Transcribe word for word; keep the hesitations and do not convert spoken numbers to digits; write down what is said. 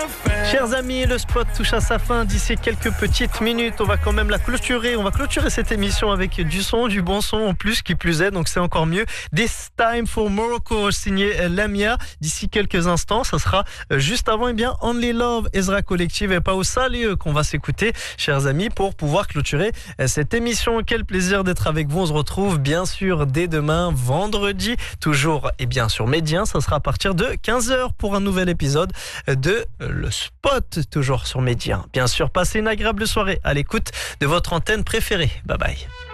Chers amis, le spot touche à sa fin d'ici quelques petites minutes. On va quand même la clôturer. On va clôturer cette émission avec du son, du bon son en plus, qui plus est. Donc c'est encore mieux. This Time for Morocco, signé Lamia. D'ici quelques instants, ça sera juste avant, eh bien, Only Love, Ezra Collective et Pao Salieu qu'on va s'écouter, chers amis, pour pouvoir clôturer cette émission. Quel plaisir d'être avec vous. On se retrouve bien sûr dès demain, vendredi, toujours et bien sur Médien. Ça sera à partir de quinze heures pour un nouvel épisode de Le Spot, toujours sur Médien. Bien sûr, passez une agréable soirée à l'écoute de votre antenne préférée. Bye bye.